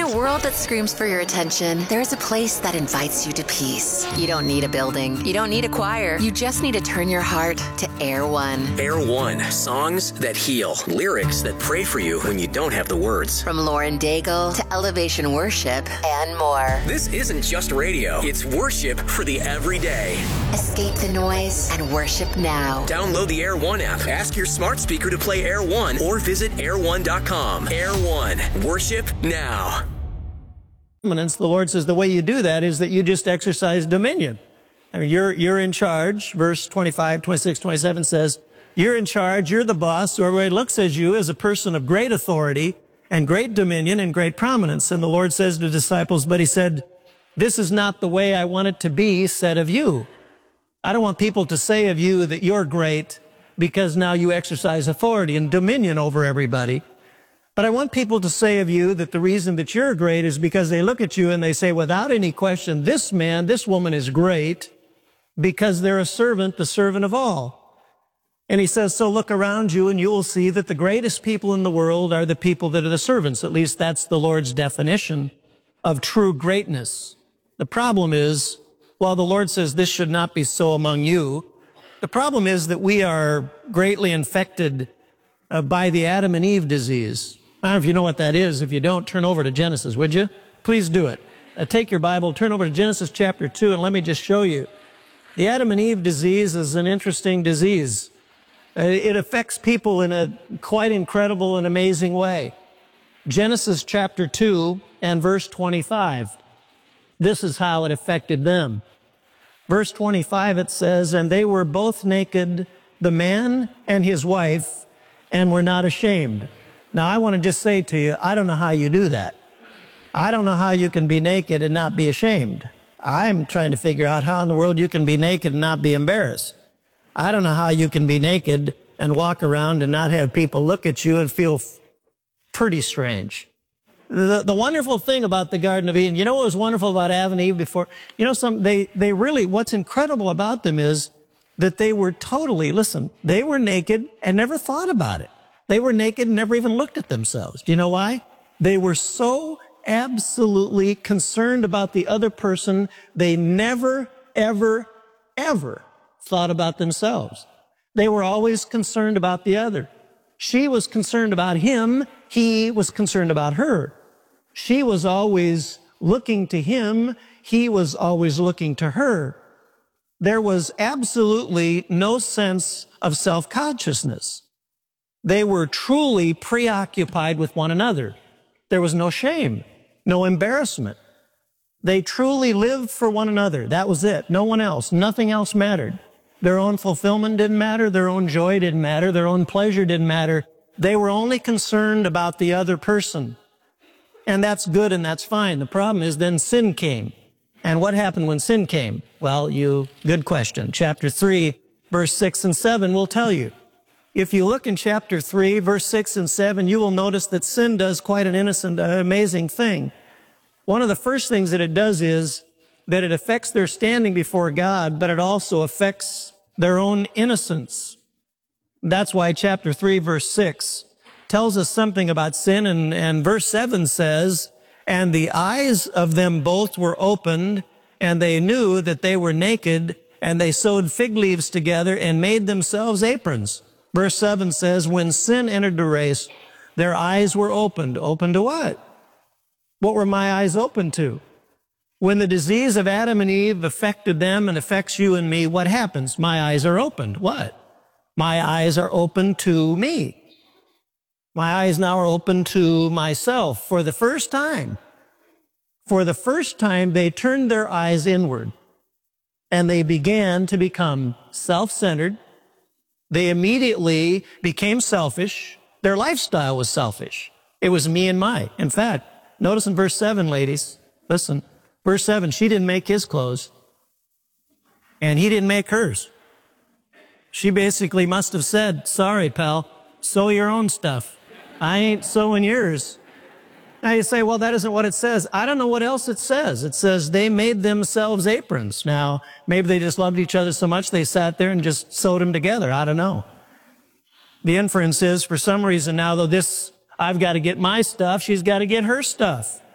a world that screams for your attention, there's a place that invites you to peace. You don't need a building. You don't need a choir. You just need to turn your heart to Air One. Air One. Songs that heal. Lyrics that pray for you when you don't have the words. From Lauren Daigle to Elevation Worship and more. This isn't just radio. It's worship for the everyday. Escape the noise and worship now. Download the Air One app. Ask your smart speaker to play Air One or visit air1.com. Air One. Worship now. The Lord says the way you do that is that you just exercise dominion. I mean, you're in charge. Verse 25, 26, 27 says, you're in charge, you're the boss, so everybody looks at you as a person of great authority and great dominion and great prominence. And the Lord says to the disciples, but he said, this is not the way I want it to be said of you. I don't want people to say of you that you're great because now you exercise authority and dominion over everybody. But I want people to say of you that the reason that you're great is because they look at you and they say, without any question, this man, this woman is great because they're a servant, the servant of all. And he says, so look around you and you will see that the greatest people in the world are the people that are the servants. At least that's the Lord's definition of true greatness. The problem is, while the Lord says this should not be so among you, the problem is that we are greatly infected by the Adam and Eve disease. I don't know if you know what that is. If you don't, turn over to Genesis, would you? Please do it. Take your Bible, turn over to Genesis chapter 2, and let me just show you. The Adam and Eve disease is an interesting disease. It affects people in a quite incredible and amazing way. Genesis chapter 2 and verse 25. This is how it affected them. Verse 25, it says, and they were both naked, the man and his wife, and were not ashamed. Now, I want to just say to you, I don't know how you do that. I don't know how you can be naked and not be ashamed. I'm trying to figure out how in the world you can be naked and not be embarrassed. I don't know how you can be naked and walk around and not have people look at you and feel pretty strange. The wonderful thing about the Garden of Eden, you know what was wonderful about Adam and Eve before? You know, they really, what's incredible about them is that they were totally, listen, they were naked and never thought about it. They were naked and never even looked at themselves. Do you know why? They were so absolutely concerned about the other person, they never, ever, ever thought about themselves. They were always concerned about the other. She was concerned about him. He was concerned about her. She was always looking to him. He was always looking to her. There was absolutely no sense of self-consciousness. They were truly preoccupied with one another. There was no shame, no embarrassment. They truly lived for one another. That was it. No one else. Nothing else mattered. Their own fulfillment didn't matter. Their own joy didn't matter. Their own pleasure didn't matter. They were only concerned about the other person. And that's good and that's fine. The problem is then sin came. And what happened when sin came? Well, good question. Chapter 3, verse 6 and 7 will tell you. If you look in chapter 3, verse 6 and 7, you will notice that sin does quite an innocent, amazing thing. One of the first things that it does is that it affects their standing before God, but it also affects their own innocence. That's why chapter 3, verse 6 tells us something about sin, and verse 7 says, and the eyes of them both were opened, and they knew that they were naked, and they sewed fig leaves together and made themselves aprons. Verse 7 says, when sin entered the race, their eyes were opened. Open to what? What were my eyes open to? When the disease of Adam and Eve affected them and affects you and me, what happens? My eyes are opened. What? My eyes are open to me. My eyes now are open to myself. For the first time, they turned their eyes inward and they began to become self-centered. They immediately became selfish. Their lifestyle was selfish. It was me and my. In fact, notice in verse 7, ladies, listen, verse 7, she didn't make his clothes and he didn't make hers. She basically must have said, sorry, pal, sew your own stuff. I ain't sewing yours. Now you say, well, that isn't what it says. I don't know what else it says. It says they made themselves aprons. Now, maybe they just loved each other so much they sat there and just sewed them together. I don't know. The inference is, for some reason now, though I've got to get my stuff, she's got to get her stuff.